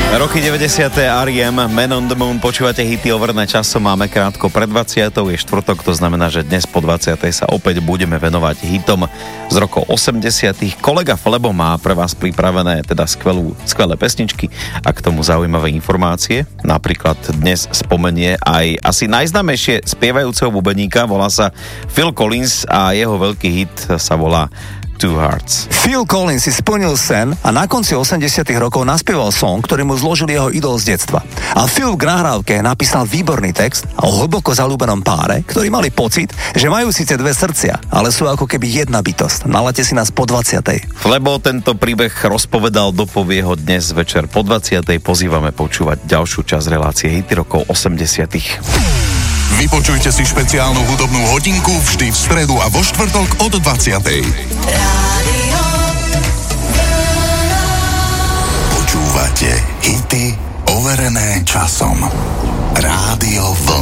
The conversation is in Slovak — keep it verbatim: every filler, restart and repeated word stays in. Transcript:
Roky deväťdesiate er í em, Man on the Moon, počúvate hity overné časom, máme krátko pred dvadsiatou, je štvrtok, to znamená, že dnes po dvadsiatej sa opäť budeme venovať hitom z rokov osemdesiatych. Kolega Flebo má pre vás pripravené teda skvelú, skvelé pesničky a k tomu zaujímavé informácie. Napríklad dnes spomenie aj asi najznámejšie spievajúceho bubeníka, volá sa Phil Collins a jeho veľký hit sa volá Two Hearts. Phil Collins si splnil sen a na konci osemdesiatych rokov naspieval song, ktorý mu zložil jeho idol z detstva. A Phil v nahrávke napísal výborný text o hlboko zaľúbenom páre, ktorí mali pocit, že majú síce dve srdcia, ale sú ako keby jedna bytosť. Nalaďte si nás po dvadsiatej. Flebo tento príbeh rozpovedal, dopovie ho dnes večer po dvadsiatej. Pozývame počúvať ďalšiu časť relácie hity rokov osemdesiatych. Vypočujte si špeciálnu hudobnú hodinku vždy v stredu a vo štvrtok od dvadsiatej. Počúvate hity overené časom. Rádio Vlna.